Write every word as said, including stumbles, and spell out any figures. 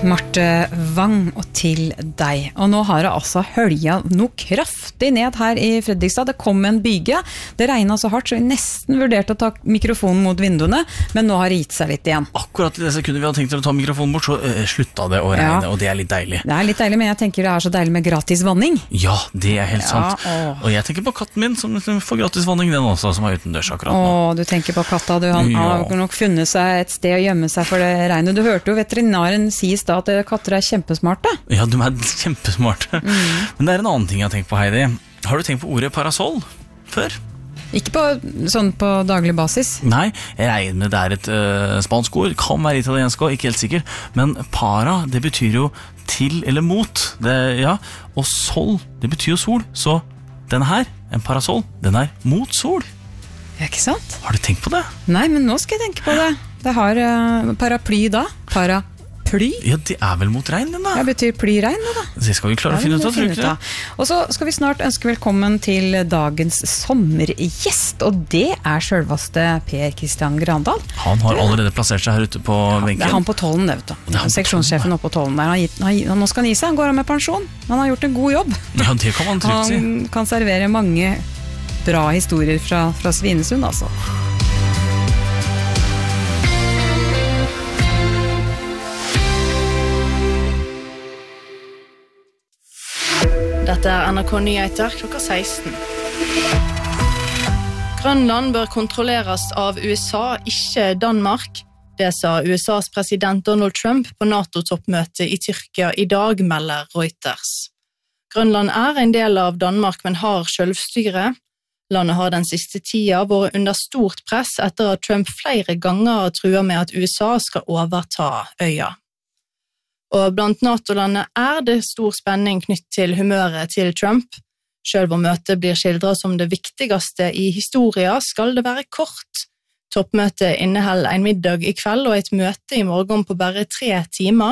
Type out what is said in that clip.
Marte Wang og til deg. Og nå har det altså hølja noe kraftig ned her i Fredrikstad. Det kom en byge. Det regnet så hardt, så vi nesten vurderte å ta mikrofonen mot vinduene, men nå har det gitt seg litt igjen. Akkurat i det sekundet vi hadde tenkt til å ta mikrofonen bort, så uh, slutta det å regne, ja. Og det er litt deilig. Det er litt deilig, men jeg tenker det er så deilig med gratis vanning. Ja, det er helt sant. Ja, og jeg tenker på katten min, som får gratis vanning, den også, som er utendørs akkurat nå. Åh, du tenker på katta, du. Han Ja. har nok funnet seg et sted å gjemme seg for det regnet. Du hørte jo veterinæren sies da at katter er kjempesmarte. Ja, de er kjempesmarte. Mm. Men det er en annen ting jeg har tenkt på, Heidi. Har du tenkt på ordet parasoll før? Ikke på, sånn på daglig basis. Nei, jeg regner med det er et uh, spansk ord, kan være italiensk også, ikke helt sikker, men para, det betyr jo til eller mot, det, ja, og sol, det betyr jo sol, så denne her, en parasoll, den er mot sol. Ja, ikke sant? Har du tenkt på det? Nei, men nå skal jeg tenke på det. Det har uh, paraply da, paraply. Ja, det er vel mot regn, den da. Det betyr plyregn, det da. Det skal vi klare å finne ut av, tror du ikke det? Og så skal vi snart ønske velkommen til dagens sommergjest, og det er selveste Per Kristian Grandal. Han har allerede plassert seg her ute på ja, benken. Det er han på tollen, det vet du. Seksjonssjefen oppe på tollen der. Han, gitt, han, nå skal han gi seg, han går av med pensjon. Han har gjort en god jobb. Ja, det kan man trygt si. Han kan servere mange bra historier fra, fra Svinesund, altså. Dette er N R K Nyheter klokka seksten. Grønland bør kontrolleres av U S A, ikke Danmark. Det sa U S A's president Donald Trump på NATO-toppmøtet i Tyrkia i dag, melder Reuters. Grønland er en del av Danmark, men har selvstyre. Landet har den siste tida vært under stort press etter at Trump flere ganger har truet med at U S A skal overta øya. Og blant NATO-landene er det stor spenning knytt til humøret til Trump. Selv om møtet blir skildret som det viktigste i historien, skal det være kort. Toppmøtet inneholder en middag i kveld og et møte i morgen på bare tre timer.